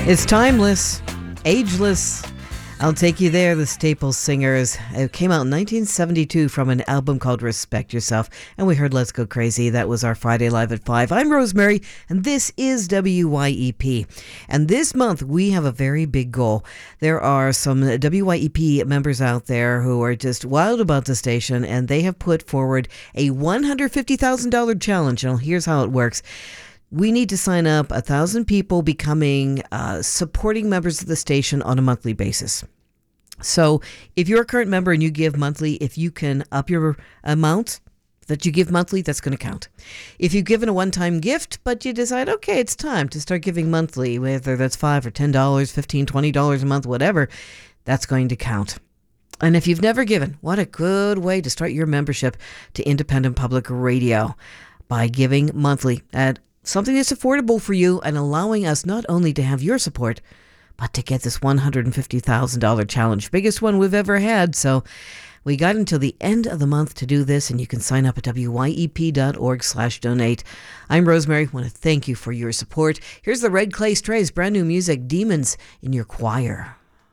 It's timeless, ageless. I'll Take You There, the Staples Singers. It came out in 1972 from an album called Respect Yourself. And we heard Let's Go Crazy. That was our Friday Live at 5. I'm Rosemary, and this is WYEP. And this month, we have a very big goal. There are some WYEP members out there who are just wild about the station, and they have put forward a $150,000 challenge. And here's how it works. We need to sign up 1,000 people becoming supporting members of the station on a monthly basis. So if you're a current member and you give monthly, if you can up your amount that you give monthly, that's going to count. If you've given a one-time gift, but you decide, okay, it's time to start giving monthly, whether that's $5 or $10, $15, $20 a month, whatever, that's going to count. And if you've never given, what a good way to start your membership to Independent Public Radio by giving monthly at something that's affordable for you and allowing us not only to have your support, but to get this $150,000 challenge. Biggest one we've ever had. So we got until the end of the month to do this, and you can sign up at wyep.org/donate. I'm Rosemary. I want to thank you for your support. Here's the Red Clay Strays, brand new music, Demons in Your Choir.